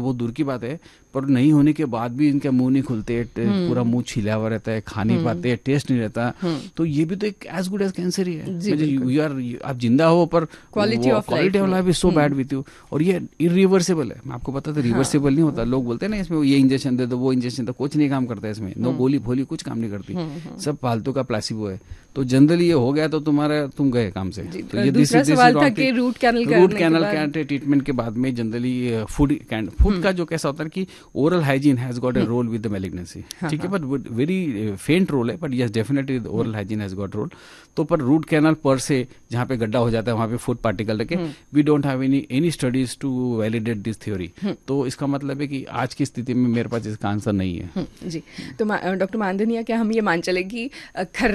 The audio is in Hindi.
बहुत दूर की बात है, पर नहीं होने के बाद भी इनका मुंह नहीं खुलते, पूरा मुंह छिला हुआ रहता है, खा नहीं पाते, टेस्ट नहीं रहता, तो ये भी तो एक एज गुड एज कैंसर ही है। आप जिंदा हो पर quality of life is so bad with you. और ये इरिवर्सिबल है, मैं आपको पता था, रिवर्सिबल नहीं होता। लोग बोलते हैं ना इसमें ये इंजेक्शन दे दो, वो इंजेक्शन दो, कुछ नहीं काम करता है इसमें, नो गोली फोली कुछ काम नहीं करती, सब फालतू का प्लेसिबो है। तो जनरली ये हो गया तो तुम गए काम से। तो ये दूसरा सवाल था कि रूट कैनल ट्रीटमेंट के बाद में जनरली फूड का जो कैसा होता है कि oral hygiene has got a role with the malignancy, ठीक है, बट वेरी फेंट रोल है, but yes definitely oral hygiene has got role. तो पर रूट कैनल पर से जहाँ पे गड्ढा हो जाता है वहाँ पे फूड पार्टिकल रखे, we don't have any studies to validate this theory. तो इसका मतलब है कि आज की स्थिति में मेरे पास इसका आंसर नहीं है। जी, तो डॉक्टर मानधनिया, क्या हम ये मान चले कि